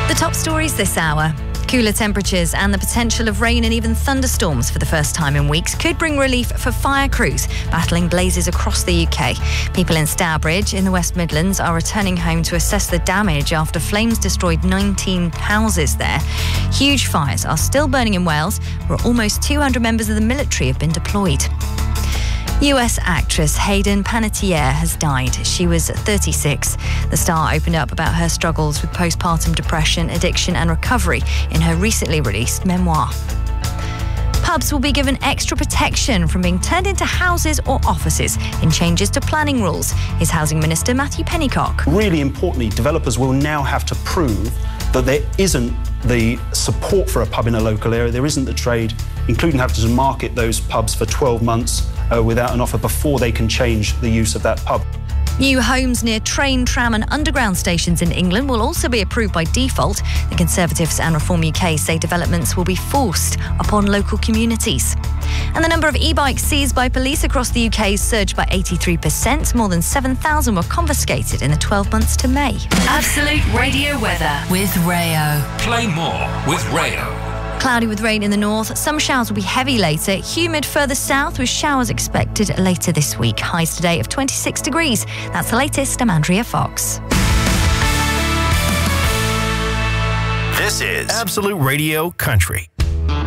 The top stories this hour. Cooler temperatures and the potential of rain and even thunderstorms for the first time in weeks could bring relief for fire crews battling blazes across the UK. People in Stourbridge in the West Midlands are returning home to assess the damage after flames destroyed 19 houses there. Huge fires are still burning in Wales, where almost 200 members of the military have been deployed. US actress Hayden Panettiere has died. She was 36. The star opened up about her struggles with postpartum depression, addiction and recovery in her recently released memoir. Pubs will be given extra protection from being turned into houses or offices in changes to planning rules. Here's Housing Minister Matthew Pennycock. Really importantly, developers will now have to prove that there isn't the support for a pub in a local area, there isn't the trade, including having to market those pubs for 12 months without an offer before they can change the use of that pub. New homes near train, tram and underground stations in England will also be approved by default. The Conservatives and Reform UK say developments will be forced upon local communities. And the number of e-bikes seized by police across the UK surged by 83%. More than 7,000 were confiscated in the 12 months to May. Absolute Radio weather with Rayo. Play more with Rayo. Cloudy with rain in the north. Some showers will be heavy later. Humid further south with showers expected later this week. Highs today of 26 degrees. That's the latest. I'm Andrea Fox. This is Absolute Radio Country.